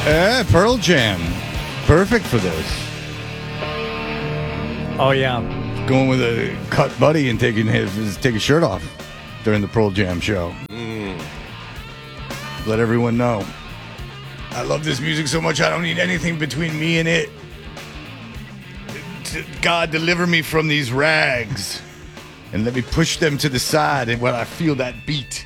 Pearl Jam. Perfect for this. Oh, yeah. Going with a cut buddy and take his shirt off during the Pearl Jam show. Let everyone know. I love this music so much I don't need anything between me and it. God, deliver me from these rags. And let me push them to the side and when I feel that beat.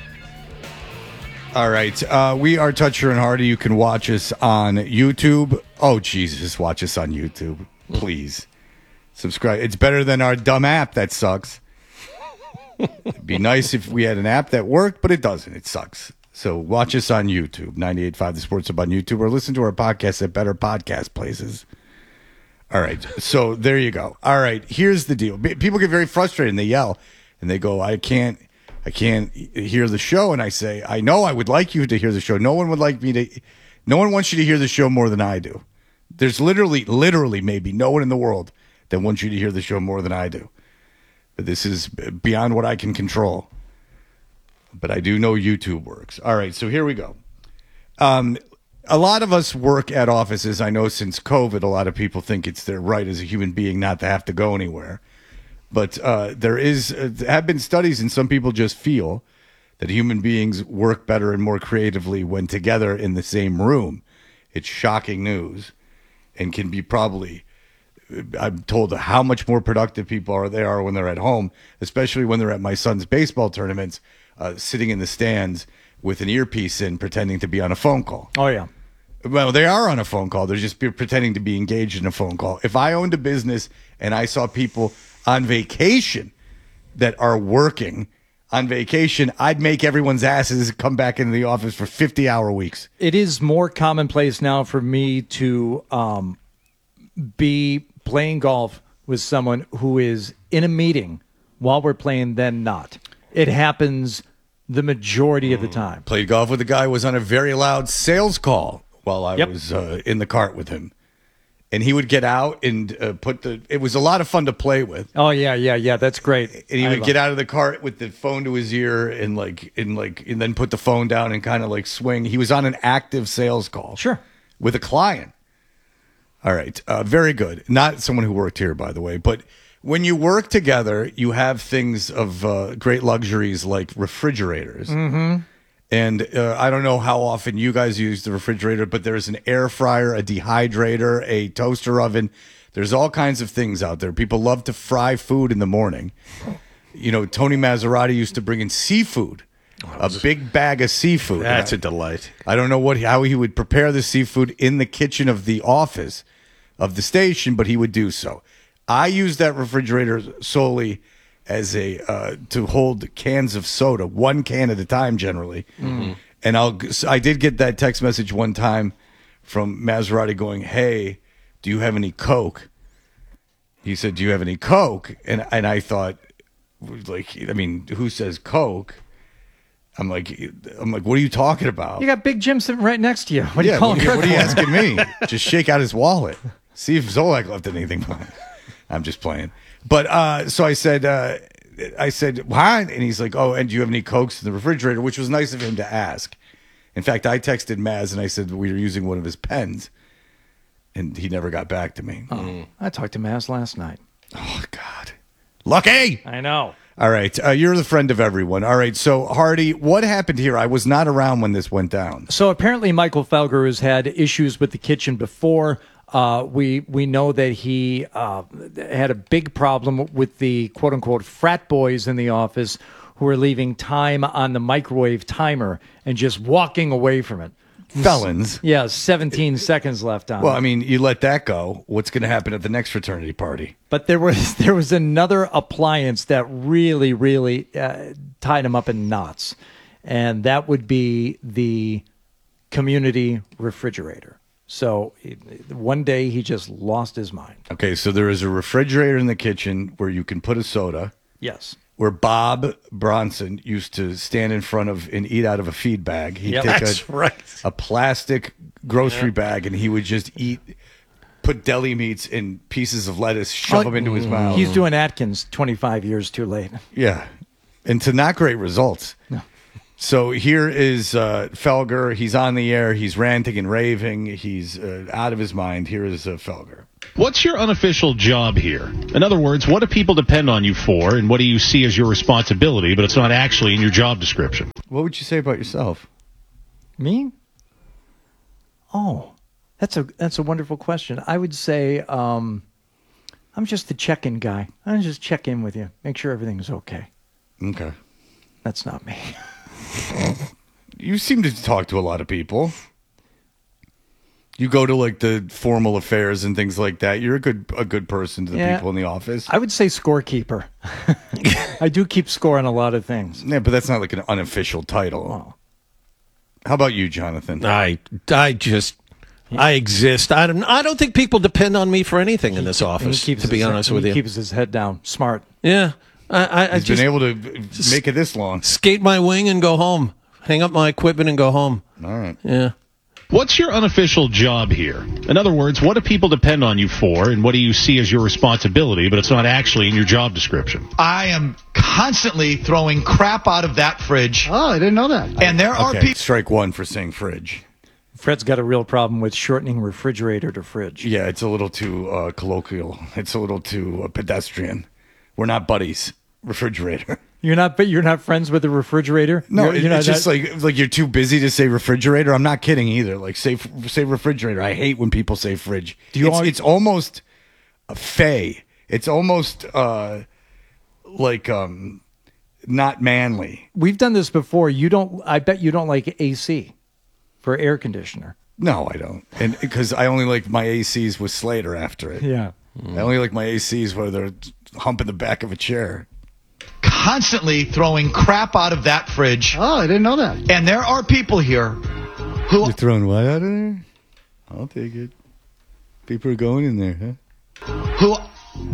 All right. We are Toucher and Hardy. You can watch us on YouTube. Oh, Jesus. Watch us on YouTube. Please. Subscribe. It's better than our dumb app that sucks. It'd be nice if we had an app that worked, but it doesn't. It sucks. So watch us on YouTube, 98.5 The Sports Hub on YouTube, or listen to our podcast at better podcast places. All right. So there you go. All right. Here's the deal. People get very frustrated and they yell and they go, I can't hear the show. And I say, I know I would like you to hear the show. No one wants you to hear the show more than I do. There's literally maybe no one in the world that wants you to hear the show more than I do. But this is beyond what I can control. But I do know YouTube works. All right. So here we go. A lot of us work at offices. I know since COVID, a lot of people think it's their right as a human being not to have to go anywhere. But there have been studies, and some people just feel that human beings work better and more creatively when together in the same room. It's shocking news and can be probably, I'm told, how much more productive people are when they're at home, especially when they're at my son's baseball tournaments, sitting in the stands with an earpiece in, pretending to be on a phone call. Oh, yeah. Well, they are on a phone call. They're just pretending to be engaged in a phone call. If I owned a business and I saw people on vacation that are working on vacation, I'd make everyone's asses come back into the office for 50-hour weeks. It is more commonplace now for me to be playing golf with someone who is in a meeting while we're playing than not. It happens the majority of the time. Played golf with a guy who was on a very loud sales call while I was in the cart with him. And he would get out and it was a lot of fun to play with. Oh, yeah. That's great. And he would get out of the cart with the phone to his ear and then put the phone down and kind of like swing. He was on an active sales call. Sure. With a client. All right. Very good. Not someone who worked here, by the way. But when you work together, you have things of great luxuries like refrigerators. Mm-hmm. And I don't know how often you guys use the refrigerator, but there's an air fryer, a dehydrator, a toaster oven. There's all kinds of things out there. People love to fry food in the morning. You know, Tony Maserati used to bring in seafood, a big bag of seafood. That's a delight. I don't know how he would prepare the seafood in the kitchen of the office of the station, but he would do so. I use that refrigerator solely as to hold cans of soda, one can at a time generally. Mm-hmm. And I did get that text message one time from Maserati going, "Hey, do you have any Coke?" He said, "Do you have any Coke?" And I thought, like, I mean, who says Coke? I'm like, what are you talking about? You got Big Jim sitting right next to you. What are you calling? What are you asking me? Just shake out his wallet. See if Zolak left anything behind. I'm just playing. But so I said, what? And he's like, oh, and do you have any Cokes in the refrigerator? Which was nice of him to ask. In fact, I texted Maz and I said we were using one of his pens. And he never got back to me. Oh, I talked to Maz last night. Oh, God. Lucky! I know. All right. You're the friend of everyone. All right. So, Hardy, what happened here? I was not around when this went down. So apparently Michael Felger has had issues with the kitchen before. We know that he had a big problem with the quote-unquote frat boys in the office who were leaving time on the microwave timer and just walking away from it. Felons. Yeah, 17 seconds left on Well, it. I mean, you let that go. What's going to happen at the next fraternity party? But there was another appliance that really tied him up in knots, and that would be the community refrigerator. So one day he just lost his mind. Okay, so there is a refrigerator in the kitchen where you can put a soda. Yes. Where Bob Bronson used to stand in front of and eat out of a feed bag. He'd take a plastic grocery bag and he would just put deli meats and pieces of lettuce, shove them into his mouth. He's doing Atkins 25 years too late. Yeah. And to not great results. No. So here is Felger. He's on the air. He's ranting and raving. He's out of his mind. Here is Felger. What's your unofficial job here? In other words, what do people depend on you for, and what do you see as your responsibility, but it's not actually in your job description? What would you say about yourself? Me? Oh, that's a wonderful question. I would say I'm just the check-in guy. I just check in with you, make sure everything's okay. Okay. That's not me. You seem to talk to a lot of people. You go to like the formal affairs and things like that. You're a good person to the people in the office. I would say scorekeeper. I do keep score on a lot of things. Yeah, but that's not like an unofficial title. Oh. How about you, Jonathan? I exist. I don't think people depend on me for anything in this office. To be honest with you, he keeps his head down. Smart. Yeah, He's been able to make it this long. Skate my wing and go home. Hang up my equipment and go home. All right. Yeah. What's your unofficial job here? In other words, what do people depend on you for, and what do you see as your responsibility, but it's not actually in your job description? I am constantly throwing crap out of that fridge. Oh, I didn't know that. And there are people. Strike one for saying fridge. Fred's got a real problem with shortening refrigerator to fridge. Yeah, it's a little too colloquial. It's a little too pedestrian. We're not buddies. Refrigerator. You're not friends with the refrigerator? No, you're it's just like you're too busy to say refrigerator. I'm not kidding either. Like say refrigerator. I hate when people say fridge. It's almost a fey. It's almost like not manly. We've done this before. I bet you don't like AC for air conditioner. No, I don't. And because I only like my ACs with Slater after it. Yeah. I only like my ACs where they're humping the back of a chair. Constantly throwing crap out of that fridge. Oh, I didn't know that. And there are people here who You're throwing what out of there? I'll take it. People are going in there, huh?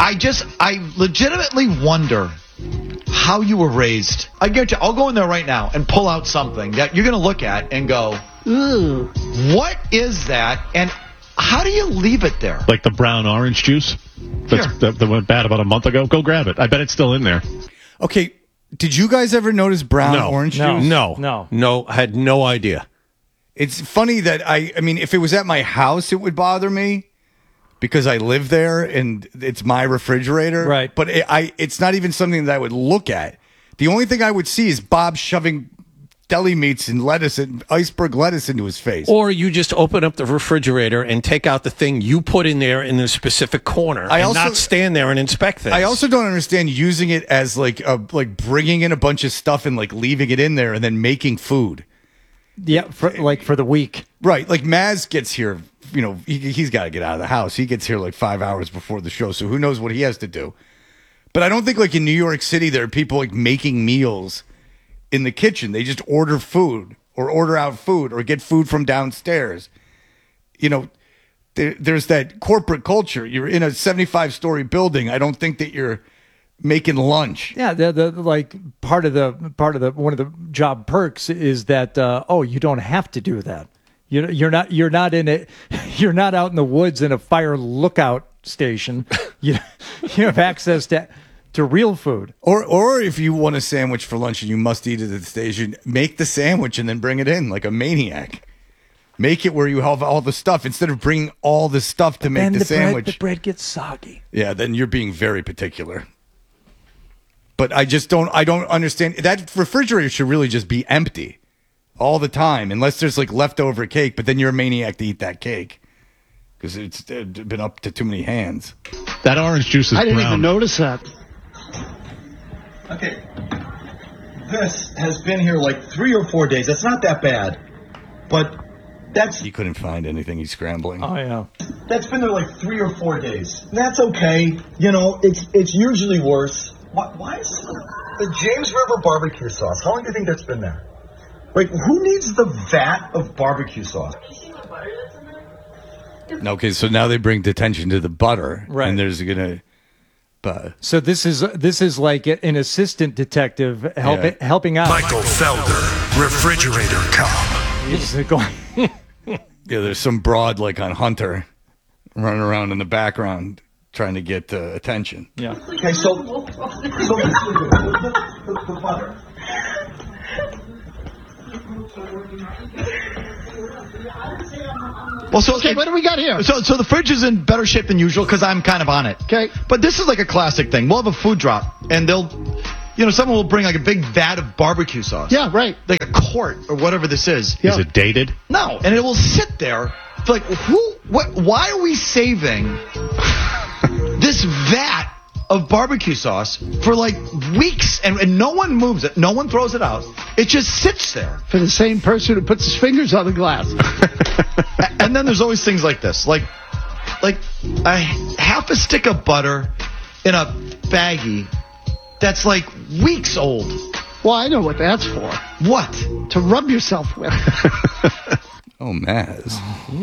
I legitimately wonder how you were raised. I get you. I'll go in there right now and pull out something that you're going to look at and go, Ooh. what is that? And how do you leave it there? Like the brown orange juice that went bad about a month ago? Go grab it. I bet it's still in there. Okay, did you guys ever notice brown orange juice? No. I had no idea. It's funny that I mean, if it was at my house, it would bother me because I live there and it's my refrigerator. Right. But it's not even something that I would look at. The only thing I would see is Bob shoving deli meats and lettuce and iceberg lettuce into his face. Or you just open up the refrigerator and take out the thing you put in there in a specific corner and not stand there and inspect things. I also don't understand using it as like bringing in a bunch of stuff and like leaving it in there and then making food. Yeah, for the week. Right. Like Maz gets here, you know, he's got to get out of the house. He gets here like 5 hours before the show. So who knows what he has to do. But I don't think like in New York City, there are people like making meals in the kitchen. They just order food or order out food or get food from downstairs. You know, there's that corporate culture. You're in a 75-story building. I don't think that you're making lunch. Yeah, the like part of the one of the job perks is that you don't have to do that. You're not in it. You're not out in the woods in a fire lookout station. You have access to real food. Or if you want a sandwich for lunch and you must eat it at the station, make the sandwich and then bring it in like a maniac. Make it where you have all the stuff instead of bringing all the stuff to make the sandwich. The bread gets soggy. Yeah, then you're being very particular. But I don't understand. That refrigerator should really just be empty all the time unless there's like leftover cake, but then you're a maniac to eat that cake because it's been up to too many hands. That orange juice is brown. I didn't even notice that. Okay, this has been here like 3 or 4 days. That's not that bad, but He couldn't find anything. He's scrambling. Oh yeah, that's been there like 3 or 4 days. That's okay. You know, it's usually worse. Why is the James River barbecue sauce? How long do you think that's been there? Like, who needs the vat of barbecue sauce? Okay, so now they bring detention to the butter, right? And there's gonna. So this is like an assistant detective helping out. Michael Felder, refrigerator cop. He's going. Yeah, there's some broad like on Hunter running around in the background trying to get attention. Yeah. Okay, so the butter. Well, so Okay, what do we got here? So the fridge is in better shape than usual because I'm kind of on it. Okay. But this is like a classic thing. We'll have a food drop, and someone will bring like a big vat of barbecue sauce. Yeah, right. Like a quart or whatever this is. Yeah. Is it dated? No, and it will sit there. For like, why are we saving this vat of barbecue sauce for like weeks and no one moves it, no one throws it out, it just sits there For the same person who puts his fingers on the glass. and then there's always things like this, like a half a stick of butter in a baggie that's like weeks old. Well, I know what that's for. What? To rub yourself with. Oh, Maz.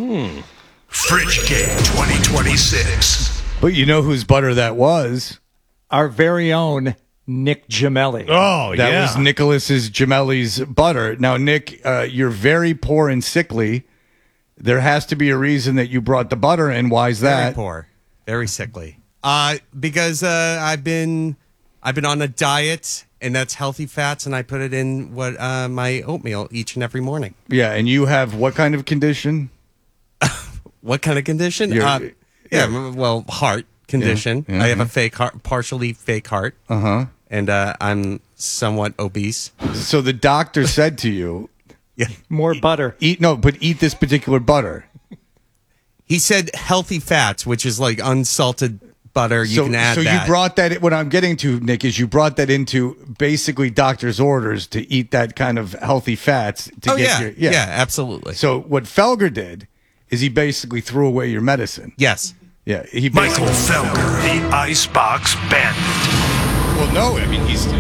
Fridge Game 2026. But you know whose butter that was? Our very own Nick Gemelli. Oh, that was Nicholas's Gemelli's butter. Now, Nick, you're very poor and sickly. There has to be a reason that you brought the butter in. Why is that? Very poor, very sickly. Because I've been on a diet, and that's healthy fats, and I put it in my oatmeal each and every morning. Yeah, and you have what kind of condition? What kind of condition? Well, heart condition. Yeah, I have a fake heart, partially fake heart. And I'm somewhat obese. So the doctor said to you, Yeah. More butter. eat this particular butter. He said healthy fats, which is like unsalted butter. You can add so that. you brought that. What I'm getting to, Nick, is you brought that into basically doctor's orders to eat that kind of healthy fats. Yeah, absolutely. So what Felger did is he basically threw away your medicine. Yes. Yeah, Michael Felger, the Icebox Bandit. Well, no, I mean he's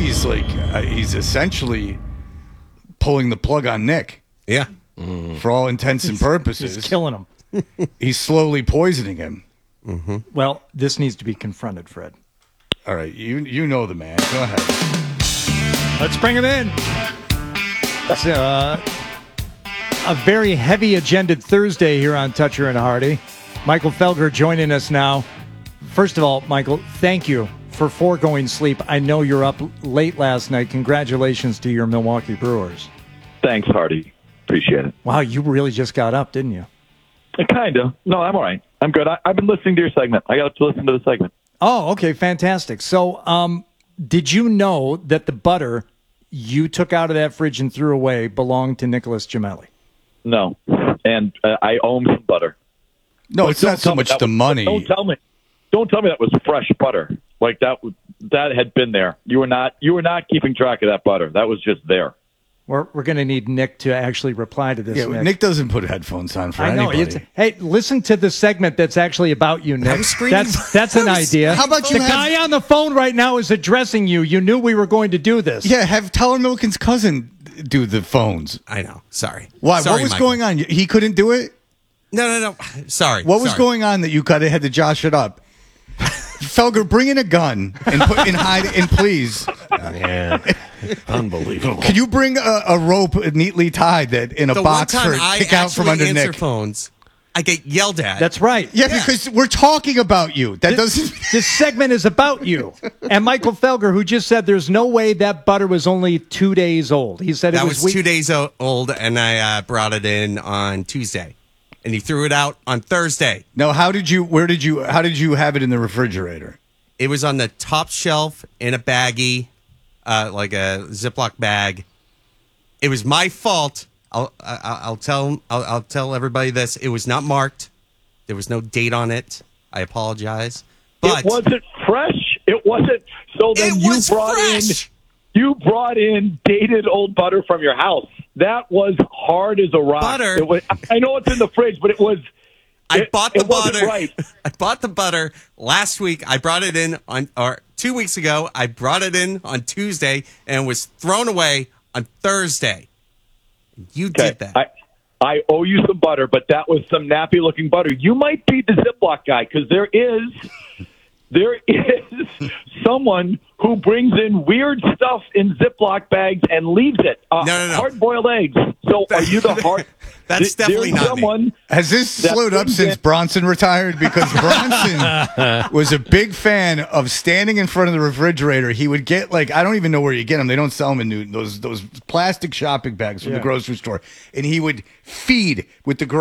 essentially pulling the plug on Nick Yeah. for all intents and purposes. He's killing him. He's slowly poisoning him. Well, this needs to be confronted, Fred. All right, you know the man. Go ahead. Let's bring him in. It's a very heavy agended Thursday here on Toucher and Hardy. Michael Felger joining us now. First of all, Michael, thank you for foregoing sleep. I know you're up late last night. Congratulations to your Milwaukee Brewers. Thanks, Hardy. Appreciate it. Wow, you really just got up, didn't you? Kind of. No, I'm all right. I'm good. I've been listening to your segment. I got up to listen to the segment. Oh, okay, fantastic. So, did you know that the butter you took out of that fridge and threw away belonged to Nicholas Gemelli? No. And I owe him some butter. No, it's not so much the money. Don't tell me that was fresh butter. Like that had been there. You were not keeping track of that butter. That was just there. We're going to need Nick to actually reply to this. Yeah, Nick doesn't put headphones on for I know. anybody. Hey, listen to the segment that's actually about you, Nick. That's an idea. How about you the have- guy on the phone right now is addressing you. You knew we were going to do this. Yeah, have Tyler Milliken's cousin do the phones. I know. Sorry. Why? Sorry, What was Michael. going on? He couldn't do it? No. Sorry. What was going on that you kind of had to josh it up? Felger, bring in a gun and hide and please. Man, unbelievable. Could you bring a rope neatly tied that in a The box one for time I kick out from actually under answer Nick? phones, I get yelled at. That's right. Yeah, because we're talking about you. That doesn't. This segment is about you. And Michael Felger, who just said there's no way that butter was only 2 days old. He said that it was was 2 days old, and I brought it in on Tuesday, and he threw it out on Thursday. No, how did you have it in the refrigerator? It was on the top shelf in a baggie, like a Ziploc bag. It was my fault. I'll tell everybody this. It was not marked. There was no date on it. I apologize. But it wasn't fresh. It wasn't. So then you brought in dated old butter from your house. That was hard as a rock. Butter. It was, I know it's in the fridge, but it was. I bought the butter. Right. I bought the butter last week. I brought it in or 2 weeks ago. I brought it in on Tuesday and was thrown away on Thursday. You did that. I owe you some butter, but that was some nappy looking butter. You might be the Ziploc guy because there is There is someone who brings in weird stuff in Ziploc bags and leaves it. No. Hard-boiled eggs. So are you the hard? That's definitely there's not someone me. Has this slowed up since Bronson retired? Because Bronson was a big fan of standing in front of the refrigerator. He would get I don't even know where you get them. They don't sell them in Newton. Those plastic shopping bags from the grocery store, and he would feed with the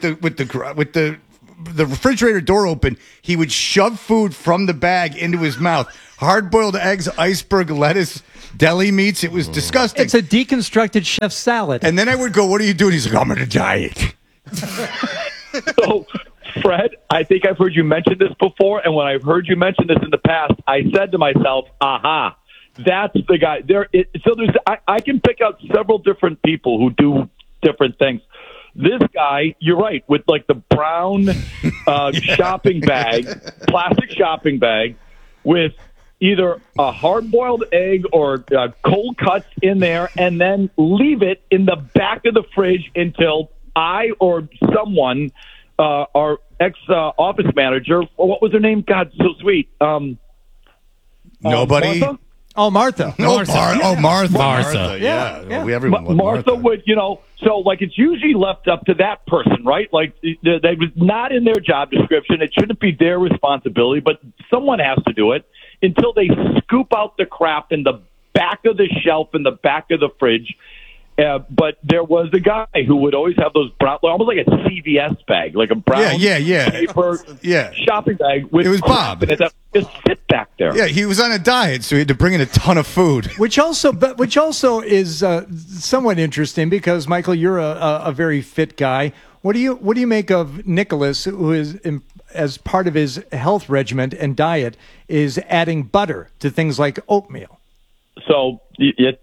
refrigerator door open. He would shove food from the bag into his mouth. Hard-boiled eggs, iceberg lettuce, deli meats. It was disgusting. It's a deconstructed chef salad. And then I would go, "What are you doing?" He's like, "I'm on a diet." So, Fred, I think I've heard you mention this before, and when I've heard you mention this in the past, I said to myself, "Aha, that's the guy." I can pick out several different people who do different things. This guy, you're right, with the brown shopping bag, plastic shopping bag, with either a hard-boiled egg or cold cuts in there, and then leave it in the back of the fridge until I or someone, our ex-office manager, or what was her name? God, so sweet. Nobody. Martha? Oh, Martha. Martha. Yeah. Everyone Martha would, so it's usually left up to that person, right? They was not in their job description. It shouldn't be their responsibility, but someone has to do it until they scoop out the crap in the back of the shelf in the back of the fridge. But there was a guy who would always have those brown, almost like a CVS bag, like a brown paper shopping bag. With it was Bob. And it just sit back there. Yeah, he was on a diet, so he had to bring in a ton of food. Which also is somewhat interesting because, Michael, you're a very fit guy. What do you make of Nicholas, who is as part of his health regimen and diet is adding butter to things like oatmeal? So it's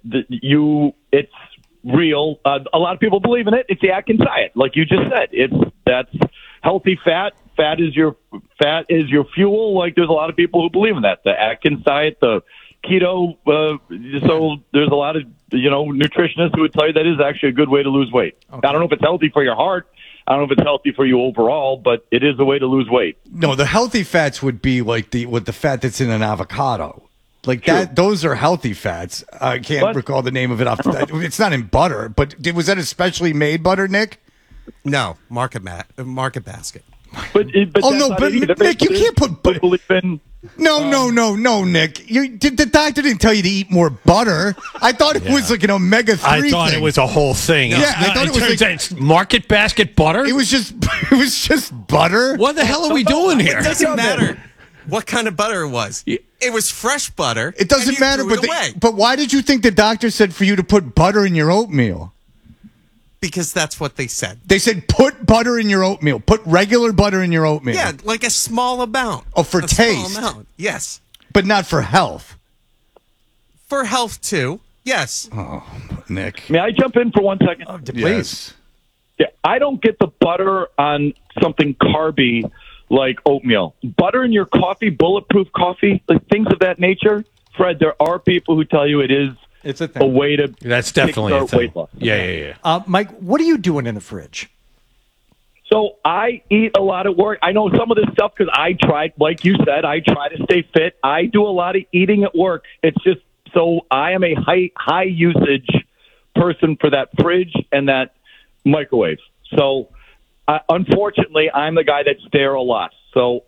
real. A lot of people believe in it. It's the Atkins diet, like you just said. That's healthy fat. Fat is your fuel. There's a lot of people who believe in that. The Atkins diet, the keto. So there's a lot of nutritionists who would tell you that is actually a good way to lose weight. Okay. I don't know if it's healthy for your heart. I don't know if it's healthy for you overall, but it is a way to lose weight. No, the healthy fats would be the fat that's in an avocado. That, those are healthy fats. I can't recall the name of it. It's not in butter, but was that a specially made butter, Nick? No, market basket. But Nick, you can't put. No, Nick. The doctor didn't tell you to eat more butter. I thought it was an omega-3 I thought it was a whole thing. Yeah, I thought it was it's market basket butter. It was just butter. What the hell are we doing here? It doesn't matter what kind of butter it was. It was fresh butter. It doesn't matter, but why did you think the doctor said for you to put butter in your oatmeal? Because that's what they said. They said put butter in your oatmeal. Put regular butter in your oatmeal. Yeah, like a small amount. Oh, for taste. Small amount. Yes. But not for health. For health, too. Yes. Oh, Nick. May I jump in for 1 second? Oh, please. Yeah, I don't get the butter on something carby like oatmeal. Butter in your coffee, bulletproof coffee, things of that nature. Fred, there are people who tell you it's a thing. A way to that's definitely a thing. Weight loss. Yeah. Mike, what are you doing in the fridge? So I eat a lot at work. I know some of this stuff because I tried, like you said, I try to stay fit. I do a lot of eating at work. It's just so I am a high usage person for that fridge and that microwave. So unfortunately, I'm the guy that's there a lot. So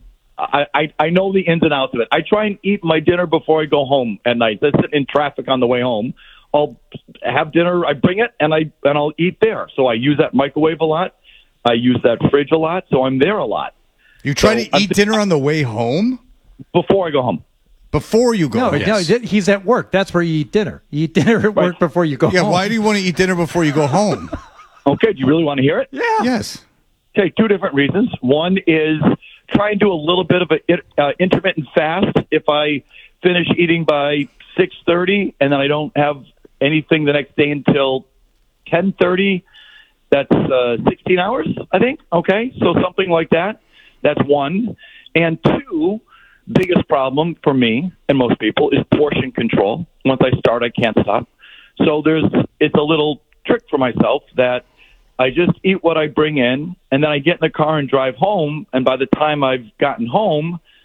I know the ins and outs of it. I try and eat my dinner before I go home at night. That's in traffic on the way home. I'll have dinner. I bring it and I'll eat there. So I use that microwave a lot. I use that fridge a lot. So I'm there a lot. You try to eat dinner on the way home? Before I go home. Before you go home? No, he's at work. That's where you eat dinner. You eat dinner at work before you go home. Yeah, why do you want to eat dinner before you go home? Okay, do you really want to hear it? Yeah. Yes. Okay, two different reasons. One is try and do a little bit of an intermittent fast. If I finish eating by 6:30 and then I don't have anything the next day until 10:30, that's 16 hours, I think. Okay, so something like that. That's one. And two, biggest problem for me and most people is portion control. Once I start, I can't stop. So it's a little trick for myself that I just eat what I bring in, and then I get in the car and drive home, and by the time I've gotten home,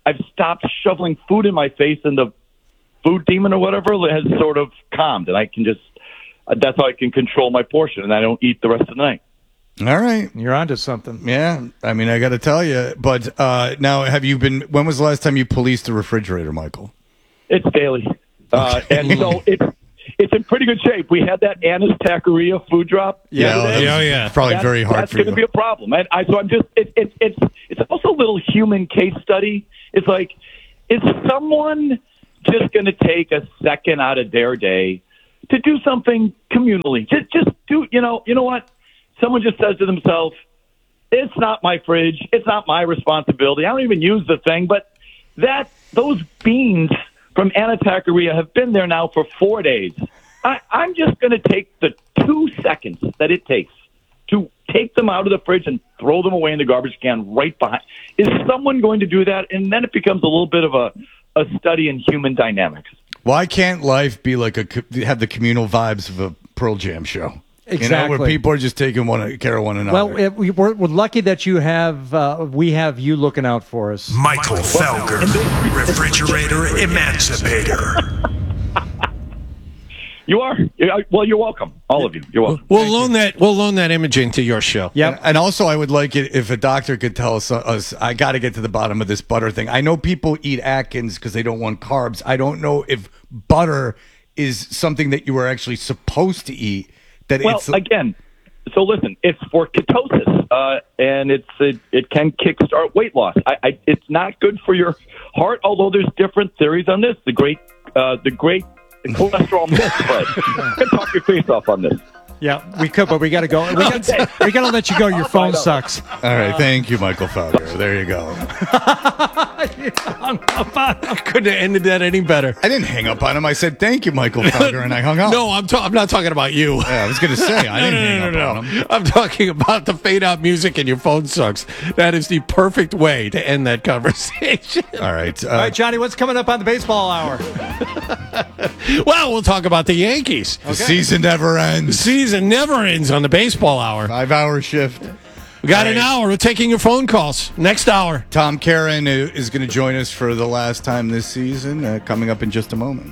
I've stopped shoveling food in my face, and the food demon or whatever has sort of calmed, and I can just that's how I can control my portion, and I don't eat the rest of the night. All right. You're onto something. Yeah. I mean, I got to tell you. But now, when was the last time you policed the refrigerator, Michael? It's daily. And so it's in pretty good shape. We had that Anna's Taqueria food drop. Yeah. Probably very hard that's for you. That's going to be a problem. And so I'm just, it's also a little human case study. It's like, is someone just going to take a second out of their day to do something communally? Just do, you know what? Someone just says to themselves, it's not my fridge. It's not my responsibility. I don't even use the thing, but those beans from Anna Taqueria have been there now for 4 days. I'm just going to take the 2 seconds that it takes to take them out of the fridge and throw them away in the garbage can right behind. Is someone going to do that? And then it becomes a little bit of a study in human dynamics. Why can't life be like have the communal vibes of a Pearl Jam show? Exactly. Where people are just taking care of one another. Well, we're lucky that we have you looking out for us. Michael Felger, refrigerator emancipator. You are. Well, you're welcome. All of you. You're welcome. We'll loan that imaging to your show. Yep. And also, I would like it if a doctor could tell us. I got to get to the bottom of this butter thing. I know people eat Atkins because they don't want carbs. I don't know if butter is something that you are actually supposed to eat. Again, so listen, it's for ketosis, and it can kickstart weight loss. It's not good for your heart, although there's different theories on this. The great cholesterol myth, but you can talk your face off on this. Yeah, we could, but we got to go. We got to let you go. Your phone sucks. All right, thank you, Michael Felger. There you go. I couldn't have ended that any better. I didn't hang up on him. I said thank you, Michael Felger, and I hung up. No, I'm not talking about you. Yeah, I was going to say I didn't hang up on him. I'm talking about the fade out music and your phone sucks. That is the perfect way to end that conversation. All right, Johnny, what's coming up on the baseball hour? Well, we'll talk about the Yankees. The season never ends. The season never ends on the baseball hour. 5-hour shift. We got an hour. We're taking your phone calls. Next hour. Tom Karen is going to join us for the last time this season, coming up in just a moment.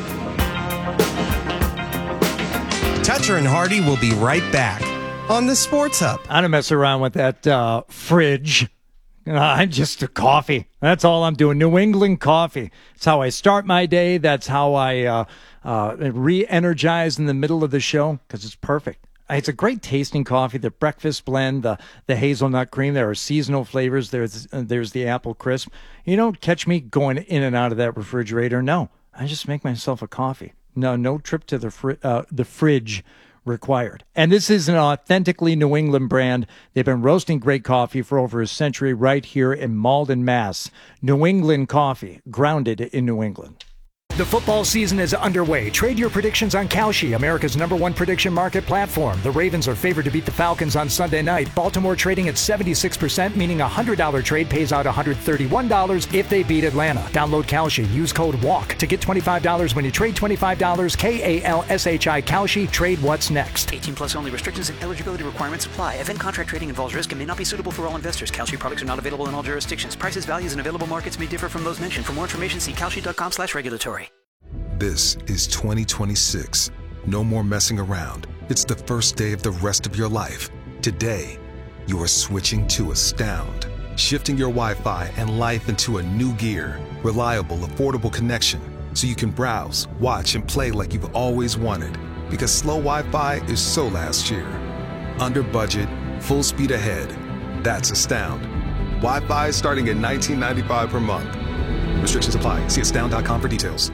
Toucher and Hardy will be right back on the Sports Hub. I don't mess around with that fridge. I'm just a coffee. That's all I'm doing. New England coffee. It's how I start my day. That's how I re-energize in the middle of the show because it's perfect. It's a great tasting coffee. The breakfast blend, the hazelnut cream. There are seasonal flavors. There's the apple crisp. You don't catch me going in and out of that refrigerator. No, I just make myself a coffee. No trip to the fridge required. And this is an authentically New England brand. They've been roasting great coffee for over a century right here in Malden, Mass. New England coffee, grounded in New England. The football season is underway. Trade your predictions on Kalshi, America's #1 prediction market platform. The Ravens are favored to beat the Falcons on Sunday night. Baltimore trading at 76%, meaning a $100 trade pays out $131 if they beat Atlanta. Download Kalshi. Use code WALK to get $25 when you trade $25. KALSHI Kalshi. Trade what's next. 18 plus only. Restrictions and eligibility requirements apply. Event contract trading involves risk and may not be suitable for all investors. Kalshi products are not available in all jurisdictions. Prices, values, and available markets may differ from those mentioned. For more information, see kalshi.com/regulatory. This is 2026. No more messing around. It's the first day of the rest of your life. Today, you are switching to Astound. Shifting your Wi-Fi and life into a new gear. Reliable, affordable connection. So you can browse, watch, and play like you've always wanted. Because slow Wi-Fi is so last year. Under budget, full speed ahead. That's Astound. Wi-Fi starting at $19.95 per month. Restrictions apply. See astound.com for details.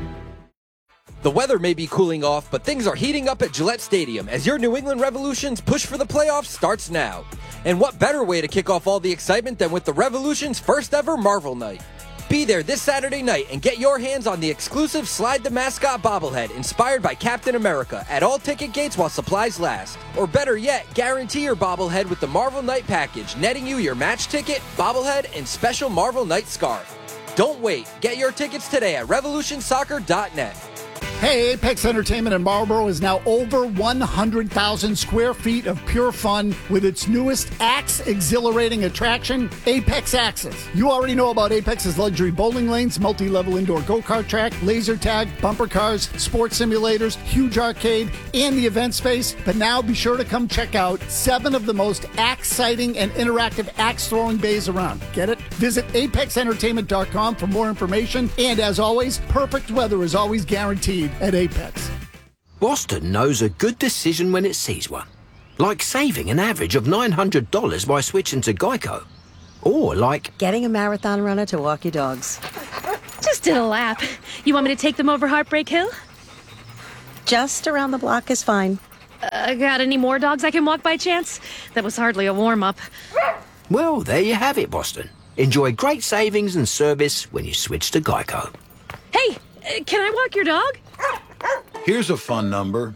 The weather may be cooling off, but things are heating up at Gillette Stadium as your New England Revolution's push for the playoffs starts now. And what better way to kick off all the excitement than with the Revolution's first ever Marvel Night? Be there this Saturday night and get your hands on the exclusive Slide the Mascot bobblehead inspired by Captain America at all ticket gates while supplies last. Or better yet, guarantee your bobblehead with the Marvel Night package, netting you your match ticket, bobblehead, and special Marvel Night scarf. Don't wait. Get your tickets today at revolutionsoccer.net. Hey, Apex Entertainment in Marlboro is now over 100,000 square feet of pure fun with its newest Axe exhilarating attraction, Apex Axes. You already know about Apex's luxury bowling lanes, multi-level indoor go-kart track, laser tag, bumper cars, sports simulators, huge arcade, and the event space. But now be sure to come check out 7 of the most axe-sighting and interactive axe-throwing bays around. Get it? Visit apexentertainment.com for more information. And as always, perfect weather is always guaranteed at Apex. Boston knows a good decision when it sees one. Like saving an average of $900 by switching to Geico. Or like getting a marathon runner to walk your dogs. Just did a lap. You want me to take them over Heartbreak Hill? Just around the block is fine. Got any more dogs I can walk by chance? That was hardly a warm-up. Well, there you have it, Boston. Enjoy great savings and service when you switch to Geico. Hey, can I walk your dog? Here's a fun number.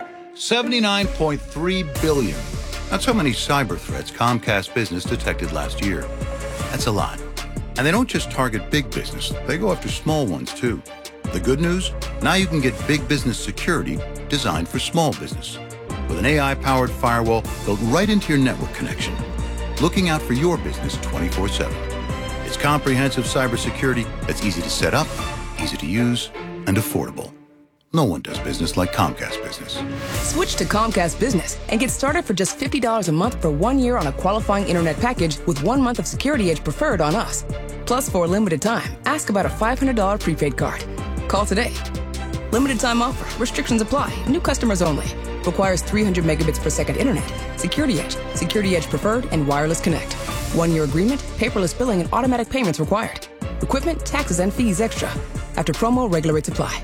79.3 billion. That's how many cyber threats Comcast Business detected last year. That's a lot. And they don't just target big business. They go after small ones, too. The good news? Now you can get big business security designed for small business. With an AI-powered firewall built right into your network connection. Looking out for your business 24/7. It's comprehensive cybersecurity that's easy to set up, easy to use, and affordable. No one does business like Comcast Business. Switch to Comcast Business and get started for just $50 a month for 1 year on a qualifying internet package with 1 month of Security Edge Preferred on us. Plus, for a limited time, ask about a $500 prepaid card. Call today. Limited time offer. Restrictions apply. New customers only. Requires 300 megabits per second internet. Security Edge Preferred, and Wireless Connect. 1 year agreement, paperless billing, and automatic payments required. Equipment, taxes, and fees extra. After promo, regular rates apply.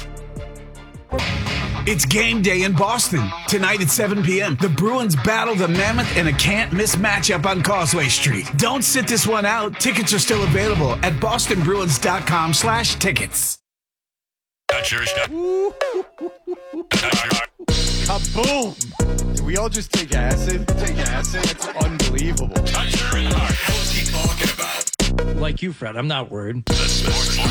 It's game day in Boston. Tonight at 7 p.m., the Bruins battle the Mammoth in a can't-miss matchup on Causeway Street. Don't sit this one out. Tickets are still available at bostonbruins.com/tickets. Touch your stuff. Kaboom! Did we all just take acid? Take acid? That's unbelievable. Like you, Fred, I'm not worried.